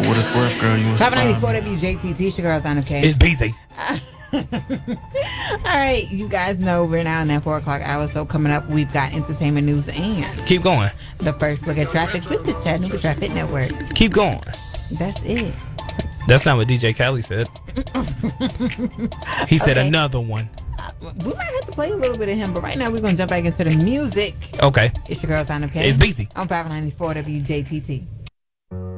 what it's worth, girl. You Top inspire 94 me. WJTT, it's your girl, Sign of K. It's busy. All right, you guys know we're now in that 4 o'clock hour, so coming up, we've got entertainment news and Keep going. the first look at traffic with the Chattanooga Traffic Network. Keep going. That's it. That's not what DJ Khaled said. He said Okay. another one. We might have to play a little bit of him, but right now we're going to jump back into the music. Okay. It's your girl, Sign of K. It's busy. On 594 WJTT.